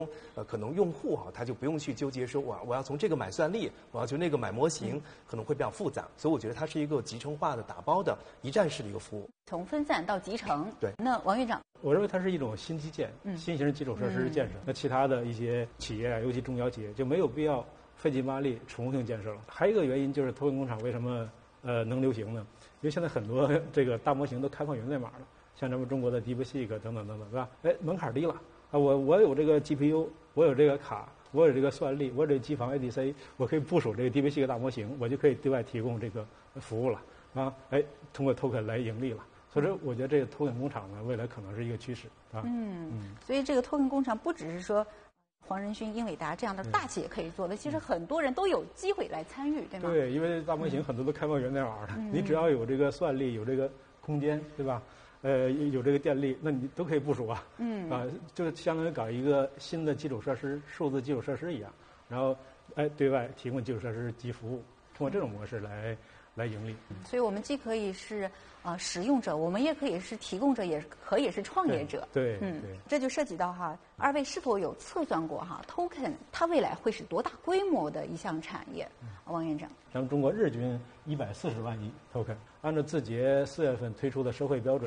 可能用户他就不用去纠结说我要从这个买算力，我要从那个买模型，可能会比较复杂。所以我觉得它是一个集成化的打包的一站式的一个服务。 从分散到集成。 对。 那王院长， 我认为它是一种新基建、新型基础设施建设。那其他的一些企业尤其中小企业就没有必要费劲巴力重复性建设了。还有一个原因就是 Token 工厂为什么能流行呢？因为现在很多这个大模型都开放源代码了，像咱们中国的 DeepSeek 等等等等，对吧？门槛低了啊，我有这个 GPU， 我有这个卡，我有这个算力，我有这个机房 ADC， 我可以部署这个 DeepSeek 大模型，我就可以对外提供这个服务了啊！通过 Token 来盈利了。所以说，我觉得这个 Token 工厂呢，未来可能是一个趋势啊。 所以这个 Token 工厂不只是说黄仁勋、英伟达这样的大企业可以做的，其实很多人都有机会来参与，对吗？ 对，因为大模型很多都开放源代码的，你只要有这个算力，有这个空间，对吧？有这个电力，那你都可以部署啊。就相当于搞一个新的基础设施，数字基础设施一样，然后对外提供基础设施及服务，通过这种模式来盈利。 所以我们既可以是使用者，我们也可以是提供者，也可以是创业者。 对， 这就涉及到二位是否有测算过Token 它未来会是多大规模的一项产业？王院长， 咱们中国日均140万亿 Token， 按照字节4月份推出的收费标准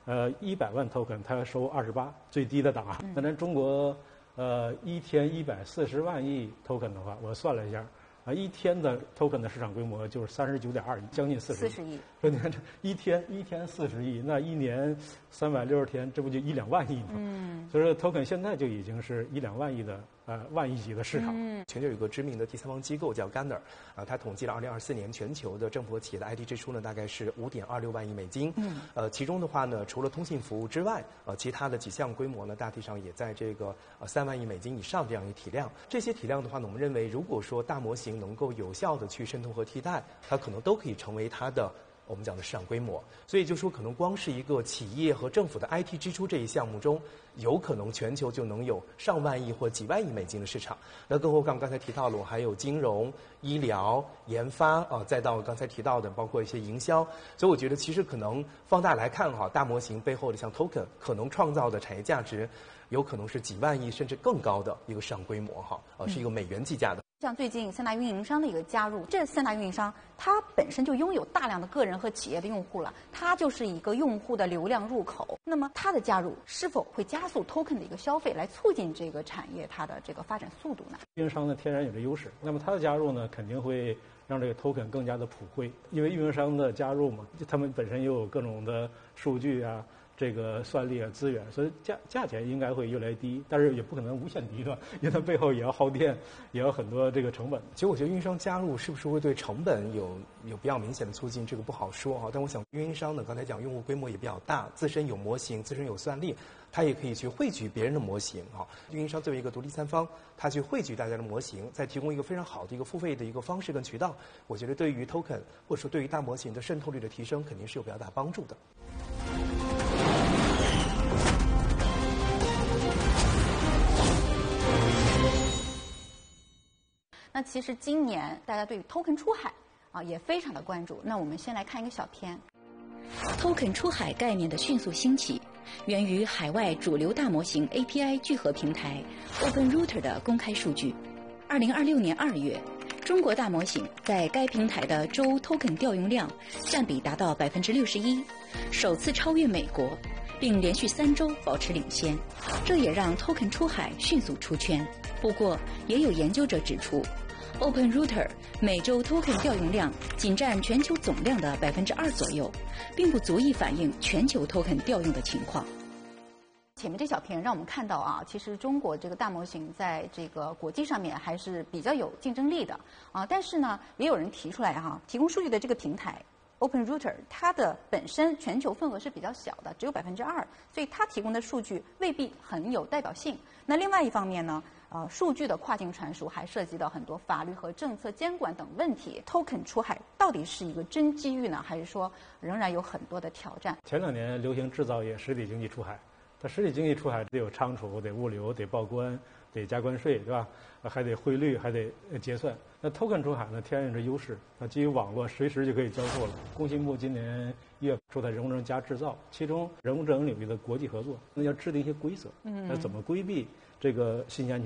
，100万 Token 它要收28，最低的档啊。那咱中国一天140万亿 Token 的话，我算了一下。一天的 Token 的市场规模就是39.2亿，将近40亿。说你看这一天40亿，那一年360天，这不就1、2万亿吗？所以说 Token 现在就已经是1、2万亿的万亿级的市场。 全球有个知名的第三方机构叫 Gartner，它统计了2024年全球的政府和企业的 IT 支出呢，大概是5.26万亿美金。其中的话呢，除了通信服务之外，其他的几项规模呢，大体上也在这个3万亿美金以上这样一个体量。这些体量的话呢，我们认为，如果说大模型能够有效的去渗透和替代，它可能都可以成为它的我们讲的市场规模。所以就说可能光是一个企业和政府的 IT 支出这一项目中，有可能全球就能有上万亿或几万亿美金的市场。那更何况刚才提到了，还有金融、医疗、研发再到刚才提到的包括一些营销。所以我觉得其实可能放大来看大模型背后的像 Token 可能创造的产业价值，有可能是几万亿甚至更高的一个市场规模是一个美元计价的。 像最近3大运营商的一个加入，这3大运营商它本身就拥有大量的个人和企业的用户了，它就是一个用户的流量入口。那么它的加入是否会加速 Token 的一个消费，来促进这个产业它的这个发展速度呢？ 运营商呢天然有着优势，那么它的加入呢肯定会让这个 Token 更加的普惠，因为运营商的加入嘛，他们本身又有各种的数据啊。这个算力资源，所以价钱应该会越来越低，但是也不可能无限低的，因为它背后也要耗电，也要很多这个成本。 其实我觉得运营商加入是不是会对成本有比较明显的促进，这个不好说但我想运营商呢，刚才讲用户规模也比较大，自身有模型，自身有算力，它也可以去汇聚别人的模型运营商作为一个独立三方，它去汇聚大家的模型，再提供一个非常好的一个付费的一个方式跟渠道，我觉得对于 Token 或者说对于大模型的渗透率的提升，肯定是有比较大帮助的。 那其实今年大家对于 Token 出海也非常的关注。那我们先来看一个小片。 Token 出海概念的迅速兴起，源于海外主流大模型 API 聚合平台 OpenRouter 的公开数据。2026年2月，中国大模型在该平台的周 Token 调用量占比达到61%，首次超越美国，并连续3周保持领先，这也让 Token 出海迅速出圈。不过，也有研究者指出，OpenRouter 每周 Token 调用量仅占全球总量的2%左右，并不足以反映全球 Token 调用的情况。 前面这小片让我们看到其实中国这个大模型在这个国际上面还是比较有竞争力的但是呢，也有人提出来提供数据的这个平台 OpenRouter 它的本身全球份额是比较小的，只有2%，所以它提供的数据未必很有代表性。那另外一方面呢，数据的跨境传输还涉及到很多法律和政策监管等问题。Token 出海到底是一个真机遇呢，还是说仍然有很多的挑战？ 前2年流行制造业实体经济出海，它实体经济出海得有仓储，得物流，得报关，得加关税，对吧？还得汇率，还得结算。那 Token 出海呢，天然有着优势，它基于网络，随时就可以交付了。工信部今年1月出台人工智能加制造，其中人工智能领域的国际合作，那要制定一些规则，那怎么规避这个信息安全。